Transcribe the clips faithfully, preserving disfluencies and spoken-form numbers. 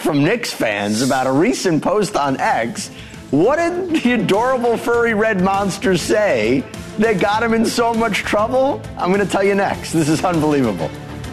from Knicks fans about a recent post on X. What did the adorable furry red monster say that got him in so much trouble? I'm going to tell you next. This is unbelievable.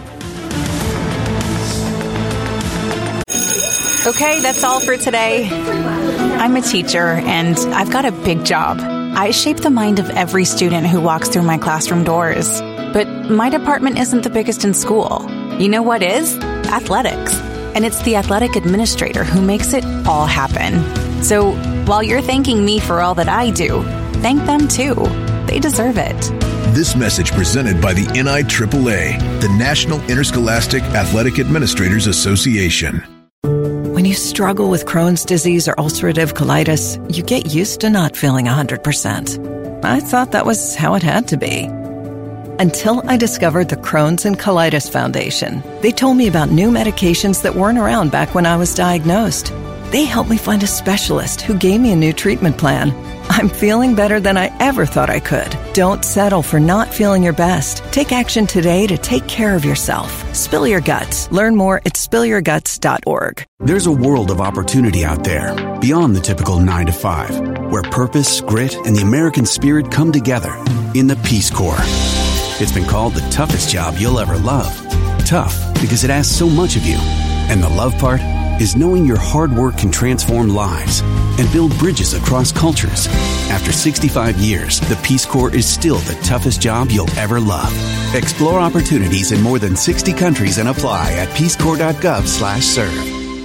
Okay, that's all for today. I'm a teacher, and I've got a big job. I shape the mind of every student who walks through my classroom doors. But my department isn't the biggest in school. You know what is? Athletics. And it's the athletic administrator who makes it all happen. So while you're thanking me for all that I do, thank them too. They deserve it. This message presented by the N I A A, the National Interscholastic Athletic Administrators Association. When you struggle with Crohn's disease or ulcerative colitis, you get used to not feeling one hundred percent. I thought that was how it had to be. Until I discovered the Crohn's and Colitis Foundation. They told me about new medications that weren't around back when I was diagnosed. They helped me find a specialist who gave me a new treatment plan. I'm feeling better than I ever thought I could. Don't settle for not feeling your best. Take action today to take care of yourself. Spill your guts. Learn more at spill your guts dot org. There's a world of opportunity out there, beyond the typical nine to five, where purpose, grit, and the American spirit come together in the Peace Corps. It's been called the toughest job you'll ever love. Tough because it asks so much of you. And the love part is knowing your hard work can transform lives and build bridges across cultures. After sixty-five years, the Peace Corps is still the toughest job you'll ever love. Explore opportunities in more than sixty countries and apply at peace corps dot gov slash serve.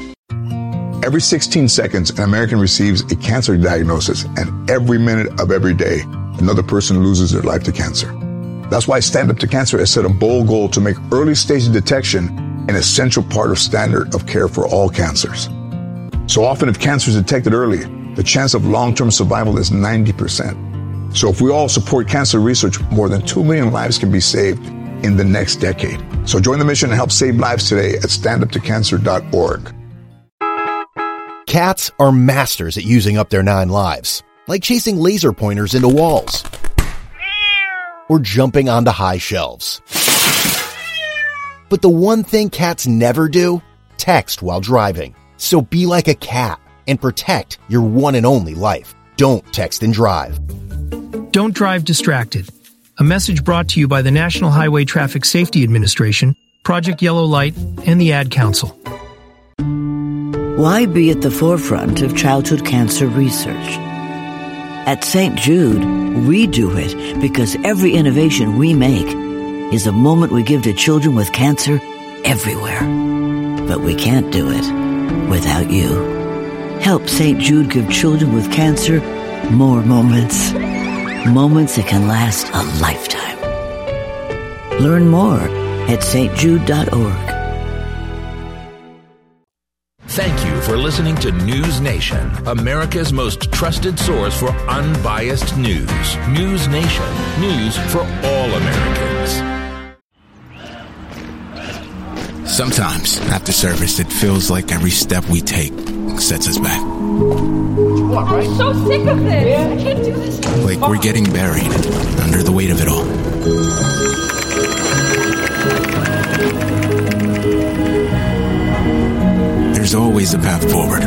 Every sixteen seconds, an American receives a cancer diagnosis, and every minute of every day, another person loses their life to cancer. That's why Stand Up to Cancer has set a bold goal to make early stage detection an essential part of standard of care for all cancers. So often, if cancer is detected early, the chance of long-term survival is ninety percent. So if we all support cancer research, more than two million lives can be saved in the next decade. So join the mission and help save lives today at stand up to cancer dot org. Cats are masters at using up their nine lives, like chasing laser pointers into walls or jumping onto high shelves. But the one thing cats never do? Text while driving. So be like a cat and protect your one and only life. Don't text and drive. Don't drive distracted. A message brought to you by the National Highway Traffic Safety Administration, Project Yellow Light, and the Ad Council. Why be at the forefront of childhood cancer research? At Saint Jude, we do it because every innovation we make is a moment we give to children with cancer everywhere. But we can't do it without you. Help Saint Jude give children with cancer more moments. Moments that can last a lifetime. Learn more at st jude dot org. Thank you for listening to News Nation, America's most trusted source for unbiased news. News Nation, news for all Americans. Sometimes, after service, it feels like every step we take sets us back. I'm so sick of this. I can't do this. Like we're getting buried under the weight of it all. There's always a path forward.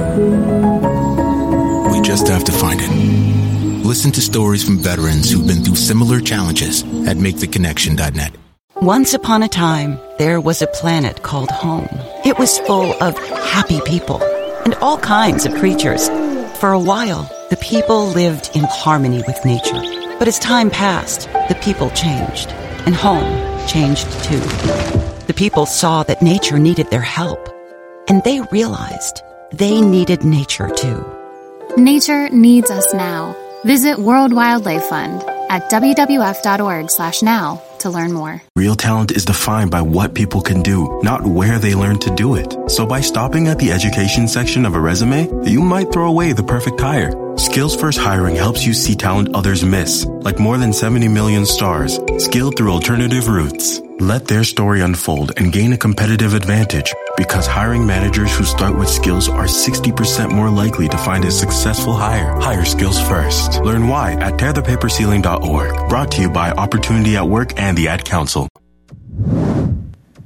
We just have to find it. Listen to stories from veterans who've been through similar challenges at make the connection dot net. Once upon a time, there was a planet called home. It was full of happy people and all kinds of creatures. For a while, the people lived in harmony with nature. But as time passed, the people changed, and home changed too. The people saw that nature needed their help, and they realized they needed nature too. Nature needs us now. Visit World Wildlife Fund at w w f dot org slash now to learn more. Real talent is defined by what people can do, not where they learn to do it. So by stopping at the education section of a resume, you might throw away the perfect hire. Skills First Hiring helps you see talent others miss, like more than seventy million stars, skilled through alternative routes. Let their story unfold and gain a competitive advantage, because hiring managers who start with skills are sixty percent more likely to find a successful hire. Hire skills first. Learn why at tear the paper ceiling dot org. Brought to you by Opportunity at Work and the Ad Council.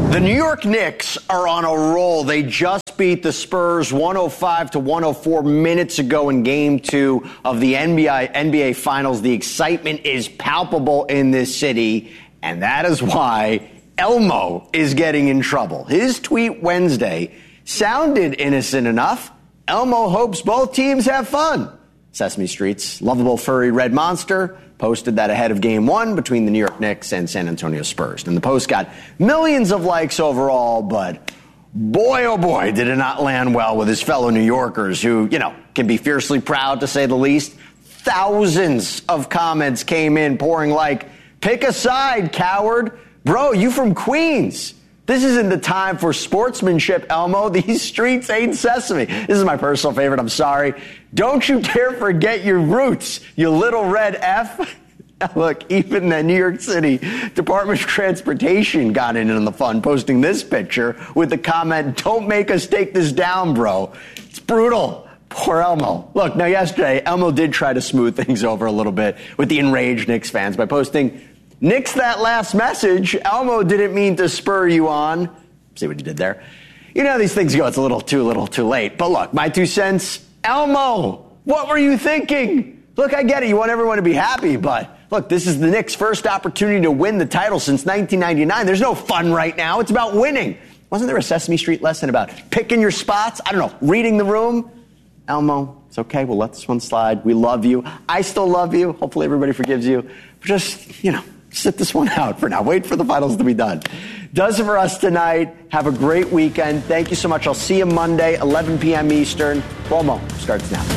The New York Knicks are on a roll. They just beat the Spurs one oh five to one oh four minutes ago in game two of the N B A, N B A Finals. The excitement is palpable in this city, and that is why Elmo is getting in trouble. His tweet Wednesday sounded innocent enough. Elmo hopes both teams have fun. Sesame Street's lovable furry red monster posted that ahead of game one between the New York Knicks and San Antonio Spurs. And the post got millions of likes overall, but boy, oh boy, did it not land well with his fellow New Yorkers who, you know, can be fiercely proud to say the least. Thousands of comments came in pouring like, pick a side, coward. Bro, you from Queens. This isn't the time for sportsmanship, Elmo. These streets ain't Sesame. This is my personal favorite. I'm sorry. Don't you dare forget your roots, you little red F. Look, even the New York City Department of Transportation got in on the fun, posting this picture with the comment, don't make us take this down, bro. It's brutal. Poor Elmo. Look, now yesterday, Elmo did try to smooth things over a little bit with the enraged Knicks fans by posting, nix that last message. Elmo didn't mean to spur you on. See what he did there? You know how these things go. It's a little too little too late. But look, my two cents. Elmo, what were you thinking? Look, I get it. You want everyone to be happy. But look, this is the Knicks' first opportunity to win the title since nineteen ninety-nine. There's no fun right now. It's about winning. Wasn't there a Sesame Street lesson about picking your spots? I don't know, reading the room? Elmo, it's okay. We'll let this one slide. We love you. I still love you. Hopefully everybody forgives you. But just, you know, sit this one out for now. Wait for the finals to be done. Does it for us tonight. Have a great weekend. Thank you so much. I'll see you Monday, eleven p.m. Eastern. Cuomo starts now.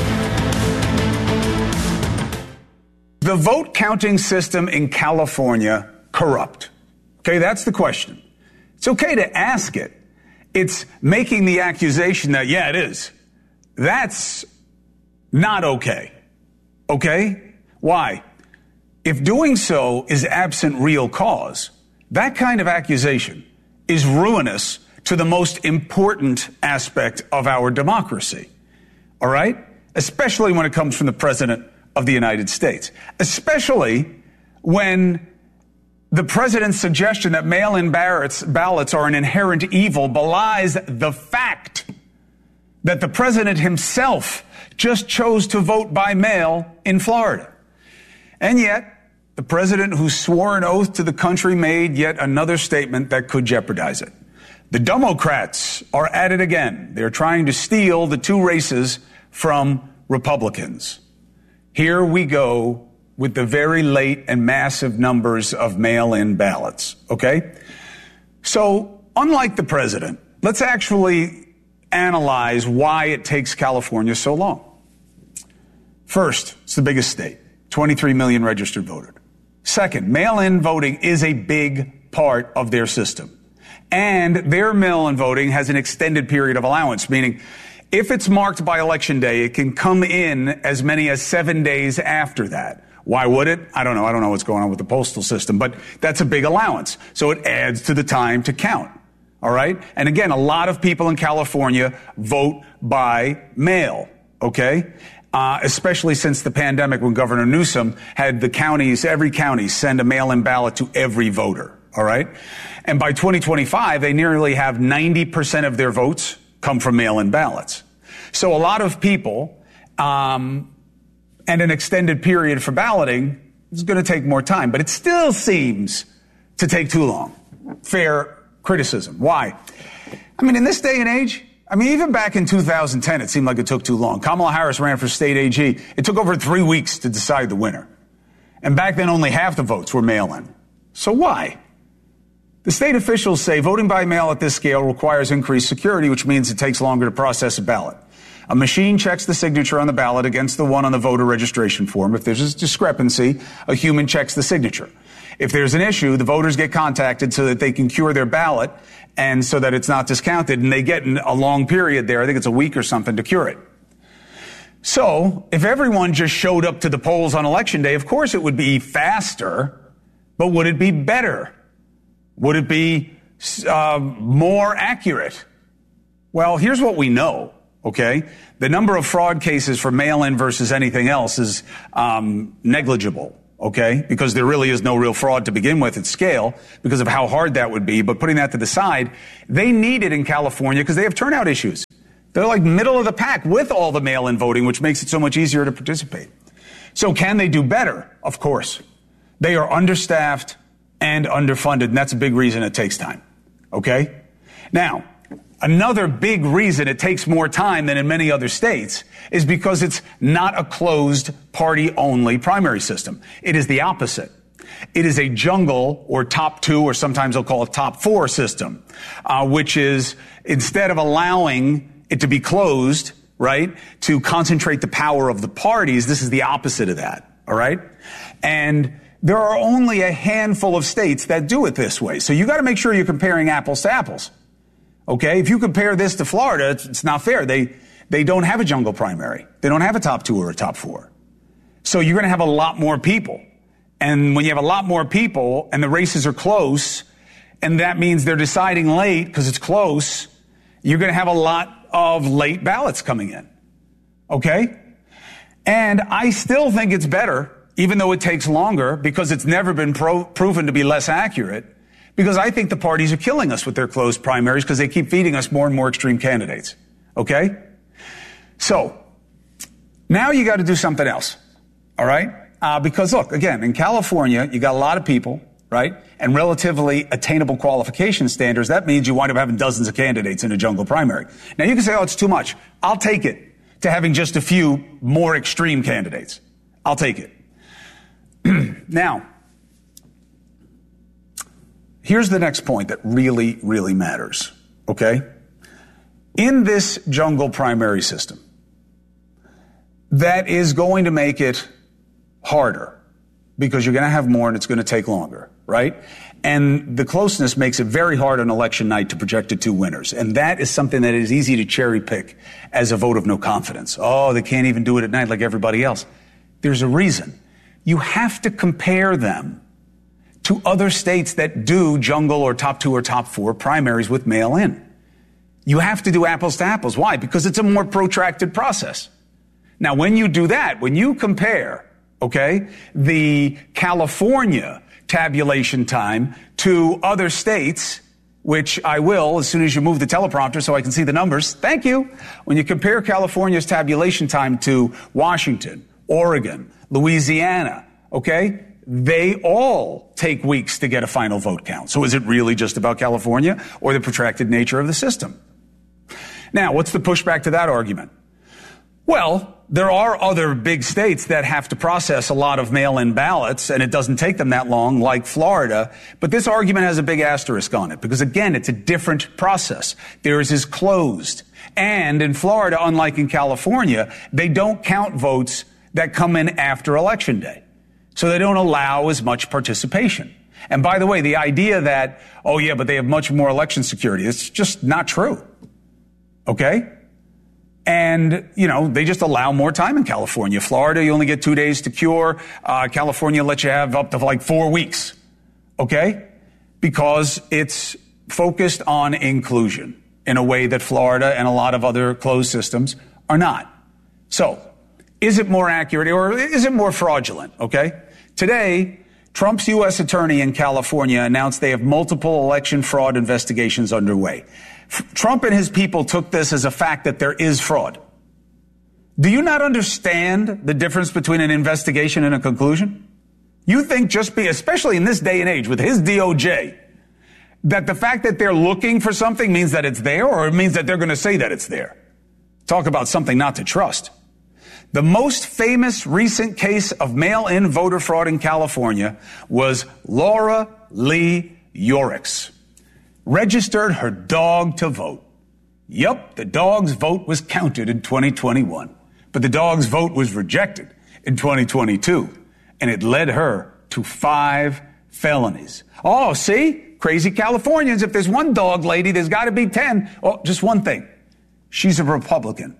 The vote counting system in California corrupt? Okay, that's the question. It's okay to ask it. It's making the accusation that, yeah, it is. That's not okay. Okay? Why? If doing so is absent real cause, that kind of accusation is ruinous to the most important aspect of our democracy. All right? Especially when it comes from the President of the United States. Especially when the President's suggestion that mail-in ballots, ballots are an inherent evil belies the fact that the President himself just chose to vote by mail in Florida. And yet, the president who swore an oath to the country made yet another statement that could jeopardize it. The Democrats are at it again. They're trying to steal the two races from Republicans. Here we go with the very late and massive numbers of mail-in ballots, okay? So, unlike the president, let's actually analyze why it takes California so long. First, it's the biggest state, twenty-three million registered voters. Second, mail-in voting is a big part of their system. And their mail-in voting has an extended period of allowance, meaning if it's marked by Election Day, it can come in as many as seven days after that. Why would it? I don't know. I don't know what's going on with the postal system, but that's a big allowance. So it adds to the time to count. All right? And again, a lot of people in California vote by mail. Okay? Uh, especially since the pandemic when Governor Newsom had the counties, every county send a mail-in ballot to every voter. All right? And by twenty twenty-five, they nearly have ninety percent of their votes come from mail-in ballots. So a lot of people, um, and an extended period for balloting is going to take more time, but it still seems to take too long. Fair criticism. Why? I mean, in this day and age, I mean, even back in two thousand ten, it seemed like it took too long. Kamala Harris ran for state A G. It took over three weeks to decide the winner. And back then, only half the votes were mail-in. So why? The state officials say voting by mail at this scale requires increased security, which means it takes longer to process a ballot. A machine checks the signature on the ballot against the one on the voter registration form. If there's a discrepancy, a human checks the signature. If there's an issue, the voters get contacted so that they can cure their ballot and so that it's not discounted, and they get a long period there. I think it's a week or something to cure it. So if everyone just showed up to the polls on Election Day, of course it would be faster, but would it be better? Would it be uh, more accurate? Well, here's what we know, okay? The number of fraud cases for mail-in versus anything else is um, negligible, okay? Because there really is no real fraud to begin with at scale because of how hard that would be. But putting that to the side, they need it in California because they have turnout issues. They're like middle of the pack with all the mail-in voting, which makes it so much easier to participate. So can they do better? Of course. They are understaffed and underfunded, and that's a big reason it takes time, okay? Now, another big reason it takes more time than in many other states is because it's not a closed party-only primary system. It is the opposite. It is a jungle or top two, or sometimes they'll call it top four system, uh, which is instead of allowing it to be closed, right, to concentrate the power of the parties, this is the opposite of that, all right? And there are only a handful of states that do it this way. So you got to make sure you're comparing apples to apples. Okay? If you compare this to Florida, it's, it's not fair. They, they don't have a jungle primary. They don't have a top two or a top four. So you're going to have a lot more people. And when you have a lot more people and the races are close, and that means they're deciding late because it's close, you're going to have a lot of late ballots coming in. Okay? And I still think it's better, even though it takes longer, because it's never been pro- proven to be less accurate, because I think the parties are killing us with their closed primaries because they keep feeding us more and more extreme candidates. Okay? So, now you got to do something else. All right? Uh, because look, again, in California, you got a lot of people, right? And relatively attainable qualification standards. That means you wind up having dozens of candidates in a jungle primary. Now you can say, oh, it's too much. I'll take it to having just a few more extreme candidates. I'll take it. Now, here's the next point that really, really matters, okay? In this jungle primary system, that is going to make it harder because you're going to have more and it's going to take longer, right? And the closeness makes it very hard on election night to project the two winners. And that is something that is easy to cherry pick as a vote of no confidence. Oh, they can't even do it at night like everybody else. There's a reason. You have to compare them to other states that do jungle or top two or top four primaries with mail-in. You have to do apples to apples. Why? Because it's a more protracted process. Now, when you do that, when you compare, okay, the California tabulation time to other states, which I will as soon as you move the teleprompter so I can see the numbers. Thank you. When you compare California's tabulation time to Washington, Oregon, Louisiana, okay, they all take weeks to get a final vote count. So is it really just about California or the protracted nature of the system? Now, what's the pushback to that argument? Well, there are other big states that have to process a lot of mail-in ballots, and it doesn't take them that long, like Florida. But this argument has a big asterisk on it, because again, it's a different process. Theirs is closed. And in Florida, unlike in California, they don't count votes that come in after Election Day. So they don't allow as much participation. And by the way, the idea that, oh yeah, but they have much more election security, it's just not true. Okay? And, you know, they just allow more time in California. Florida, you only get two days to cure. Uh, California lets you have up to like four weeks. Okay? Because it's focused on inclusion in a way that Florida and a lot of other closed systems are not. So, is it more accurate or is it more fraudulent? Okay? Today, Trump's U S attorney in California announced they have multiple election fraud investigations underway. F- Trump and his people took this as a fact that there is fraud. Do you not understand the difference between an investigation and a conclusion? You think just be, especially in this day and age with his D O J, that the fact that they're looking for something means that it's there, or it means that they're going to say that it's there? Talk about something not to trust. The most famous recent case of mail-in voter fraud in California was Laura Lee Yoricks. Registered her dog to vote. Yep, the dog's vote was counted in twenty twenty-one, but the dog's vote was rejected in twenty twenty-two, and it led her to five felonies. Oh, see? Crazy Californians. If there's one dog lady, there's got to be ten. Oh, just one thing. She's a Republican.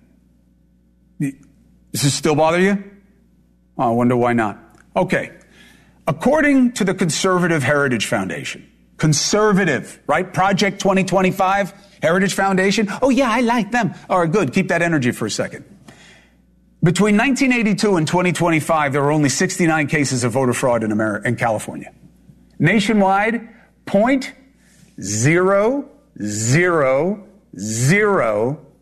Does this still bother you? Oh, I wonder why not. Okay. According to the Conservative Heritage Foundation, conservative, right? Project twenty twenty-five, Heritage Foundation. Oh, yeah, I like them. All right, good. Keep that energy for a second. Between nineteen eighty-two and twenty twenty-five, there were only sixty-nine cases of voter fraud in America, in California. Nationwide, zero point zero zero zero